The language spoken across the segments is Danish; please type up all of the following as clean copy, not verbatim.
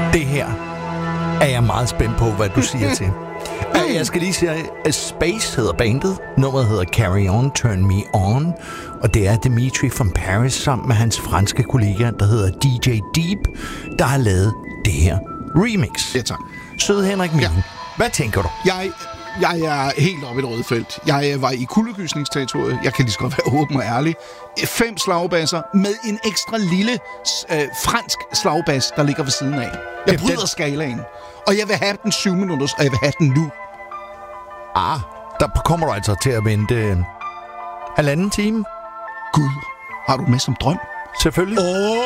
Det her er jeg meget spændt på, hvad du siger til. Jeg skal lige sige, at Space hedder bandet. Nummeret hedder Carry On, Turn Me On. Og det er Dimitri from Paris sammen med hans franske kollega, der hedder DJ Deep, der har lavet det her remix. Ja, tak. Søde Henrik Mien, hvad tænker du? Jeg er helt oppe i det røde felt. Jeg var i kuldegysningsterritoriet. Jeg kan lige så godt være åben og ærlig. 5 slagbasser med en ekstra lille fransk slagbas, der ligger ved siden af. Jeg bryder skalaen. Og jeg vil have den 7 minutter, og jeg vil have den nu. Der kommer du altså til at vente 1,5 time. Gud, har du med som drøm? Selvfølgelig.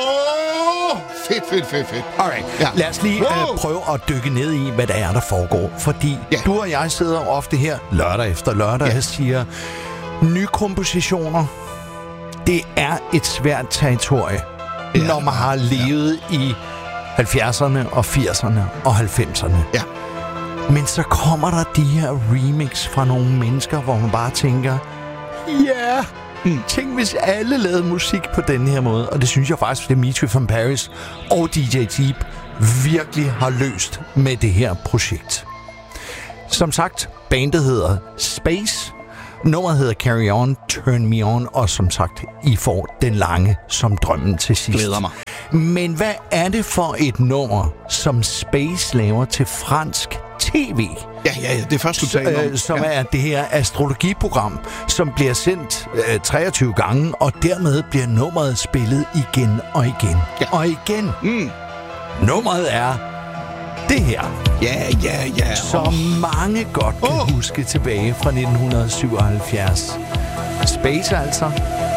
Fedt. Alright, lad os lige prøve at dykke ned i, hvad der er, der foregår. Fordi du og jeg sidder ofte her lørdag efter lørdag og siger, nye kompositioner, det er et svært territorie, når man har levet i 70'erne og 80'erne og 90'erne. Ja. Men så kommer der de her remix fra nogle mennesker, hvor man bare tænker, tænk hvis alle lavede musik på den her måde. Og det synes jeg faktisk, Dimitri from Paris og DJ Deep virkelig har løst med det her projekt. Som sagt, bandet hedder Space. Nummeret hedder Carry On, Turn Me On. Og som sagt, I får den lange som drømmen til sidst. Glæder mig. Men hvad er det for et nummer, som Space laver til fransk tv? Ja, det er først, du taler om. Som er det her astrologiprogram, som bliver sendt 23 gange, og dermed bliver nummeret spillet igen og igen og igen. Nummeret er det her. Ja. Som mange godt kan huske tilbage fra 1977. Space altså.